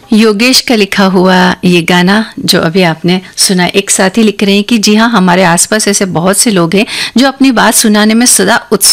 योगेश का लिखा हुआ ये गाना जो अभी आपने सुना, एक साथी लिख रहे हैं कि जी हाँ, हमारे आसपास ऐसे बहुत से लोग हैं जो अपनी बात सुनाने में सदा उत्सुक